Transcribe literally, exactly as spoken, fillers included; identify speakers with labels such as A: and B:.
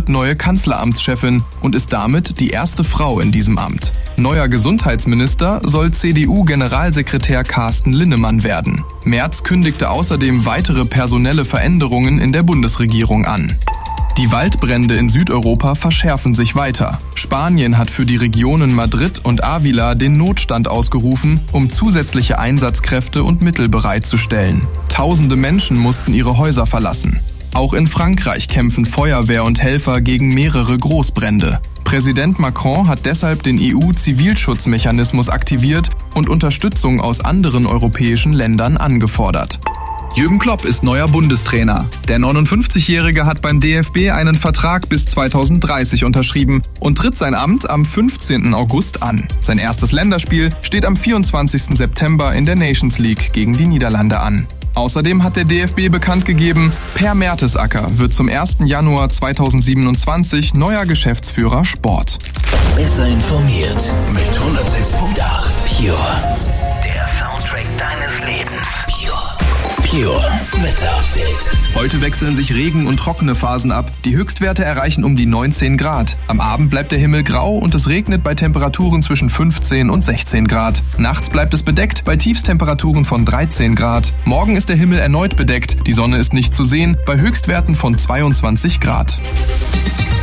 A: wird neue Kanzleramtschefin und ist damit die erste Frau in diesem Amt. Neuer Gesundheitsminister soll C D U-Generalsekretär Carsten Linnemann werden. Merz kündigte außerdem weitere personelle Veränderungen in der Bundesregierung an. Die Waldbrände in Südeuropa verschärfen sich weiter. Spanien hat für die Regionen Madrid und Ávila den Notstand ausgerufen, um zusätzliche Einsatzkräfte und Mittel bereitzustellen. Tausende Menschen mussten ihre Häuser verlassen. Auch in Frankreich kämpfen Feuerwehr und Helfer gegen mehrere Großbrände. Präsident Macron hat deshalb den E U-Zivilschutzmechanismus aktiviert und Unterstützung aus anderen europäischen Ländern angefordert.
B: Jürgen Klopp ist neuer Bundestrainer. Der neunundfünfzigjährige hat beim D F B einen Vertrag bis zweitausenddreißig unterschrieben und tritt sein Amt am fünfzehnten August an. Sein erstes Länderspiel steht am vierundzwanzigsten September in der Nations League gegen die Niederlande an. Außerdem hat der D F B bekannt gegeben, Per Mertesacker wird zum ersten Januar zweitausendsiebenundzwanzig neuer Geschäftsführer Sport.
C: Besser informiert mit hundertsechs Komma acht Pure. Der Soundtrack deines Lebens. Pure. Pure Wetter-Update.
A: Heute wechseln sich Regen- und trockene Phasen ab. Die Höchstwerte erreichen um die neunzehn Grad. Am Abend bleibt der Himmel grau und es regnet bei Temperaturen zwischen fünfzehn und sechzehn Grad. Nachts bleibt es bedeckt bei Tiefstemperaturen von dreizehn Grad. Morgen ist der Himmel erneut bedeckt. Die Sonne ist nicht zu sehen bei Höchstwerten von zweiundzwanzig Grad.